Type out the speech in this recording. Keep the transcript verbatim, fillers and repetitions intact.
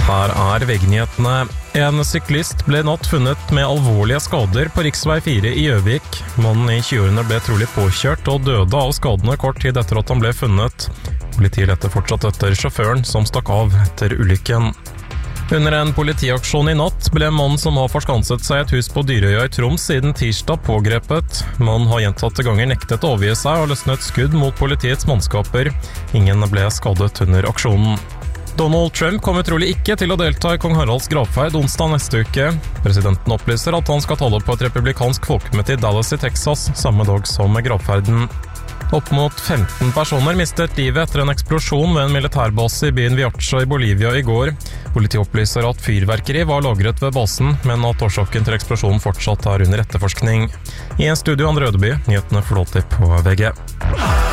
Her er V G-nyhetene. En syklist ble natt funnet med alvorlige skader på riksvei fire i Gjøvik. Mannen i tjueårene ble trolig påkjørt og døde av skadene kort tid etter at han ble funnet. Politiet leter fortsatt etter sjåføren som stakk av etter ulykken. Under en politiaksjon i natt ble en mann som har forskanset seg i et hus på Dyrøya i Troms siden tirsdag pågrepet. Mannen har gjentatte ganger nektet å overgi seg og løsnet skudd mot politiets mannskaper. Ingen ble skadet under aksjonen. Donald Trump kommer trolig ikke til å delta i kong Haralds gravferd onsdag neste uke. Presidenten opplyser at han skal tale på et republikansk folkemøte i Dallas i Texas, samme dag som gravferden. Opp mot femten personer mistet livet etter en eksplosjon ved en militærbase i byen Viacha i Bolivia i går. Politiet opplyser at fyrverkeri var lagret ved basen, men at årsaken til eksplosjonen fortsatt er under etterforskning. I en studio Andre Ødeby, nyhetene forlåter på V G.